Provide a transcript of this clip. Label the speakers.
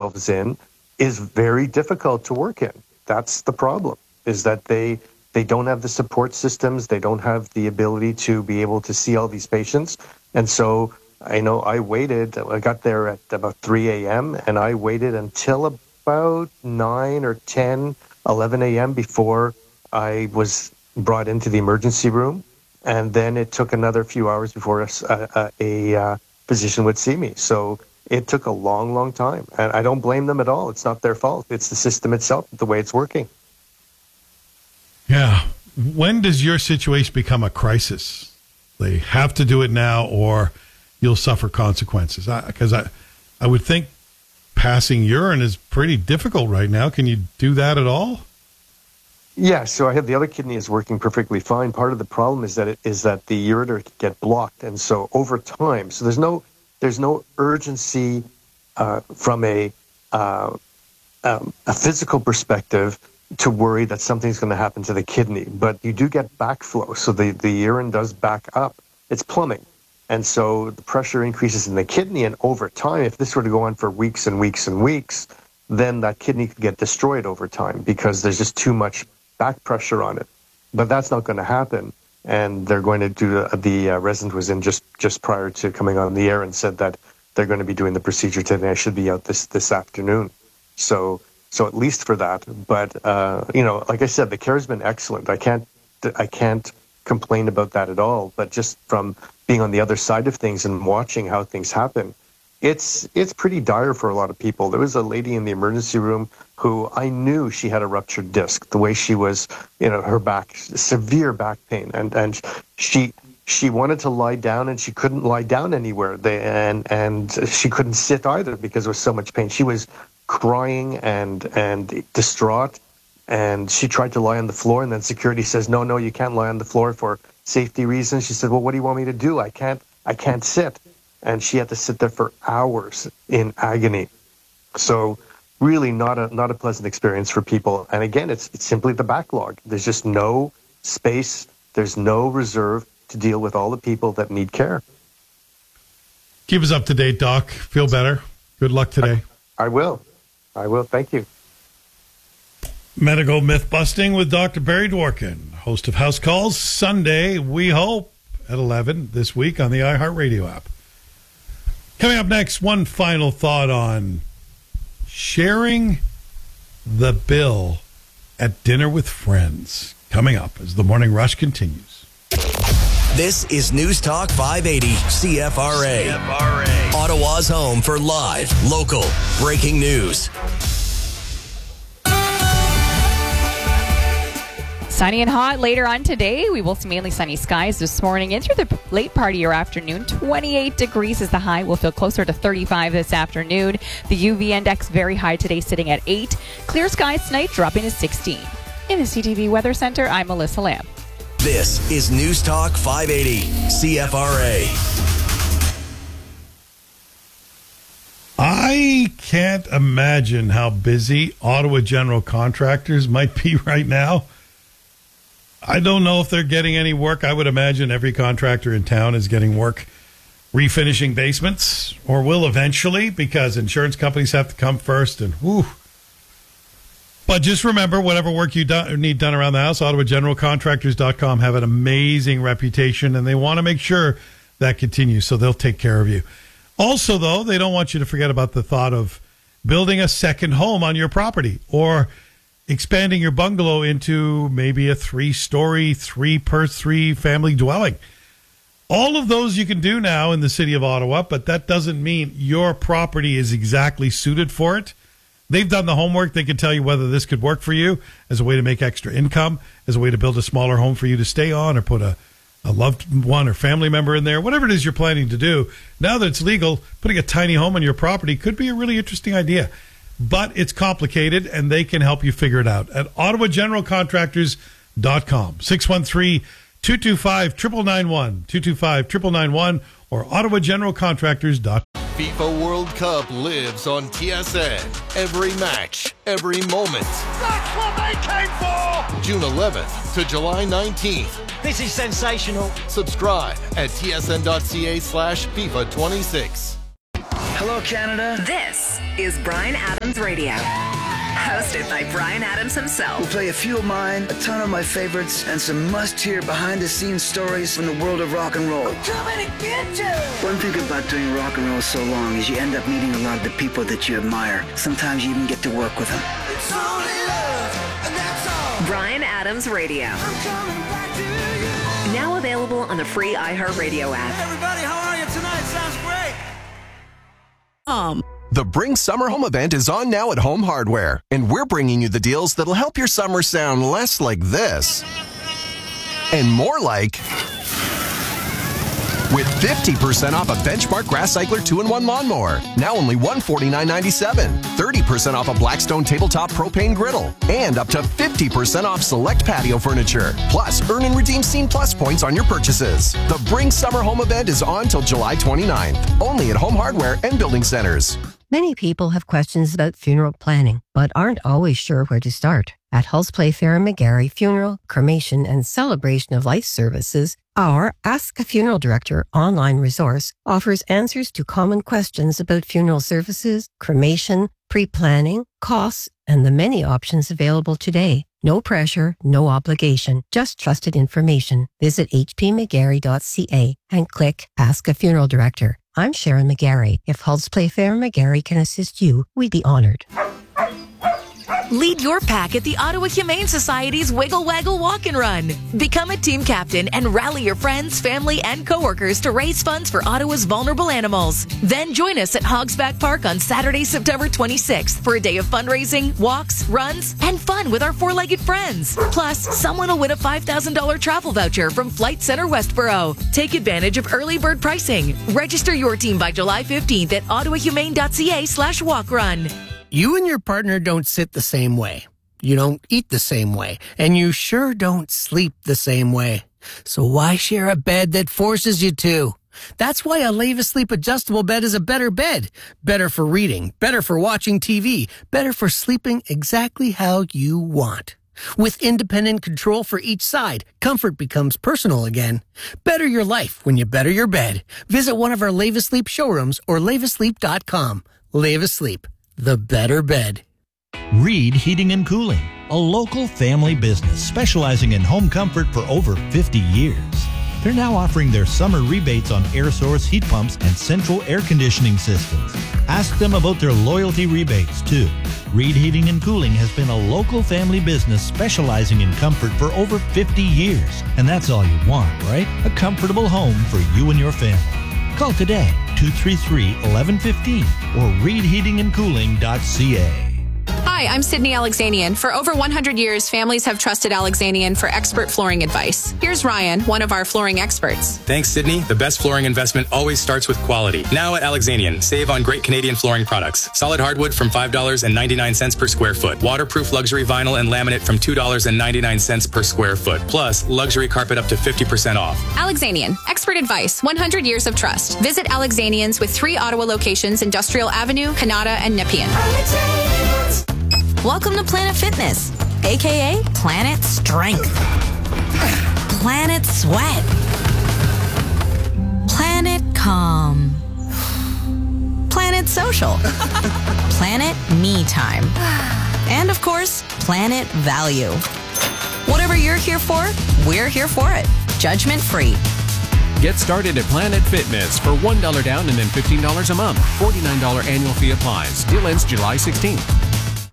Speaker 1: themselves in is very difficult to work in. That's the problem, is that they don't have the support systems. They don't have the ability to be able to see all these patients. And so I know I got there at about 3 a.m. and I waited until about 9 or 10, 11 a.m. before I was brought into the emergency room. And then it took another few hours before a physician would see me. So it took a long, long time. And I don't blame them at all. It's not their fault. It's the system itself, the way it's working.
Speaker 2: Yeah. When does your situation become a crisis? They have to do it now or you'll suffer consequences. Because I would think passing urine is pretty difficult right now. Can you do that at all?
Speaker 1: Yeah, so I have the other kidney is working perfectly fine. Part of the problem is that the ureter can get blocked, and so over time, so there's no urgency from a physical perspective to worry that something's going to happen to the kidney, but you do get backflow, so the urine does back up. It's plumbing, and so the pressure increases in the kidney, and over time, if this were to go on for weeks and weeks and weeks, then that kidney could get destroyed over time because there's just too much back pressure on it. But that's not going to happen. And they're going to do the resident was in just prior to coming on the air and said that they're going to be doing the procedure today. I should be out this afternoon. So at least for that. But like I said, the care has been excellent. I can't complain about that at all. But just from being on the other side of things and watching how things happen, it's pretty dire for a lot of people. There was a lady in the emergency room who I knew she had a ruptured disc, the way she was, her back, severe back pain. And she wanted to lie down and she couldn't lie down anywhere. And she couldn't sit either because there was so much pain. She was crying and distraught. And she tried to lie on the floor, and then security says, no, you can't lie on the floor for safety reasons. She said, well, what do you want me to do? I can't sit. And she had to sit there for hours in agony. So really not a pleasant experience for people. And again, it's simply the backlog. There's just no space. There's no reserve to deal with all the people that need care.
Speaker 2: Keep us up to date, Doc. Feel better. Good luck today.
Speaker 1: I will. Thank you.
Speaker 2: Medical myth busting with Dr. Barry Dworkin, host of House Calls, Sunday, we hope, at 11 this week on the iHeartRadio app. Coming up next, one final thought on sharing the bill at dinner with friends. Coming up as the Morning Rush continues.
Speaker 3: This is News Talk 580 CFRA. Ottawa's home for live, local, breaking news.
Speaker 4: Sunny and hot later on today. We will see mainly sunny skies this morning into the late part of your afternoon. 28 degrees is the high. We'll feel closer to 35 this afternoon. The UV index very high today, sitting at 8. Clear skies tonight, dropping to 16. In the CTV Weather Center, I'm Melissa Lamb.
Speaker 3: This is News Talk 580 CFRA.
Speaker 2: I can't imagine how busy Ottawa General Contractors might be right now. I don't know if they're getting any work. I would imagine every contractor in town is getting work refinishing basements, or will eventually, because insurance companies have to come first. And whew. But just remember, whatever work you need done around the house, OttawaGeneralContractors.com have an amazing reputation, and they want to make sure that continues, so they'll take care of you. Also, though, they don't want you to forget about the thought of building a second home on your property, or expanding your bungalow into maybe a 3-story, 3 family dwelling. All of those you can do now in the city of Ottawa, but that doesn't mean your property is exactly suited for it. They've done the homework. They can tell you whether this could work for you as a way to make extra income, as a way to build a smaller home for you to stay on, or put a loved one or family member in there, whatever it is you're planning to do. Now that it's legal, putting a tiny home on your property could be a really interesting idea. But it's complicated, and they can help you figure it out at OttawaGeneralContractors.com. 613-225-9991, 225-9991, or OttawaGeneralContractors.com.
Speaker 5: FIFA World Cup lives on TSN. Every match, every moment.
Speaker 6: That's what they came for!
Speaker 5: June 11th to July 19th.
Speaker 6: This is sensational.
Speaker 5: Subscribe at tsn.ca/FIFA26.
Speaker 7: Hello, Canada.
Speaker 8: This is Bryan Adams Radio. Hosted by Bryan Adams himself.
Speaker 7: We'll play a few of mine, a ton of my favorites, and some must-hear behind-the-scenes stories from the world of rock and roll.
Speaker 8: I'm coming to get you!
Speaker 7: One thing about doing rock and roll so long is you end up meeting a lot of the people that you admire. Sometimes you even get to work with them.
Speaker 8: It's only love, and that's all. Bryan Adams Radio. I'm coming back to you. Now available on the free iHeartRadio app.
Speaker 6: Hey everybody, how are you tonight? Sounds great.
Speaker 9: The Bring Summer Home event is on now at Home Hardware, and we're bringing you the deals that'll help your summer sound less like this and more like, with 50% off a Benchmark Grass Cycler 2-in-1 lawnmower, now only $149.97, 30% off a Blackstone tabletop propane griddle, and up to 50% off select patio furniture. Plus, earn and redeem Scene Plus points on your purchases. The Bring Summer Home event is on till July 29th, only at Home Hardware and Building Centers.
Speaker 10: Many people have questions about funeral planning, but aren't always sure where to start. At Hulse Playfair and McGarry Funeral, Cremation, and Celebration of Life Services, our Ask a Funeral Director online resource offers answers to common questions about funeral services, cremation, pre-planning, costs, and the many options available today. No pressure, no obligation, just trusted information. Visit hpmcgarry.ca and click Ask a Funeral Director. I'm Sharon McGarry. If Hulse Playfair and McGarry can assist you, we'd be honored.
Speaker 11: Lead your pack at the Ottawa Humane Society's Wiggle Waggle Walk and Run. Become a team captain and rally your friends, family, and coworkers to raise funds for Ottawa's vulnerable animals. Then join us at Hogsback Park on Saturday, September 26th for a day of fundraising, walks, runs, and fun with our four-legged friends. Plus, someone will win a $5,000 travel voucher from Flight Centre Westboro. Take advantage of early bird pricing. Register your team by July 15th at ottawahumane.ca/walkrun.
Speaker 12: You and your partner don't sit the same way. You don't eat the same way. And you sure don't sleep the same way. So why share a bed that forces you to? That's why a Leva Sleep adjustable bed is a better bed. Better for reading, better for watching TV, better for sleeping exactly how you want. With independent control for each side, comfort becomes personal again. Better your life when you better your bed. Visit one of our Leva Sleep showrooms or levasleep.com. Leva Sleep. The better bed.
Speaker 13: Reed Heating and Cooling, a local family business specializing in home comfort for over 50 years. They're now offering their summer rebates on air source heat pumps and central air conditioning systems. Ask them about their loyalty rebates, too. Reed Heating and Cooling has been a local family business specializing in comfort for over 50 years. And that's all you want, right? A comfortable home for you and your family. Call today, 233-1115 or reedheatingandcooling.ca.
Speaker 14: Hi, I'm Sydney Alexanian. For over 100 years, families have trusted Alexanian for expert flooring advice. Here's Ryan, one of our flooring experts.
Speaker 15: Thanks, Sydney. The best flooring investment always starts with quality. Now at Alexanian, save on great Canadian flooring products. Solid hardwood from $5.99 per square foot. Waterproof luxury vinyl and laminate from $2.99 per square foot. Plus, luxury carpet up to 50% off.
Speaker 14: Alexanian, expert advice, 100 years of trust. Visit Alexanians with 3 Ottawa locations, Industrial Avenue, Kanata, and Nepean.
Speaker 11: Welcome to Planet Fitness, aka Planet Strength, Planet Sweat, Planet Calm, Planet Social, Planet Me Time, and of course, Planet Value. Whatever you're here for, we're here for it. Judgment free.
Speaker 16: Get started at Planet Fitness for $1 down and then $15 a month. $49 annual fee applies. Deal ends July 16th.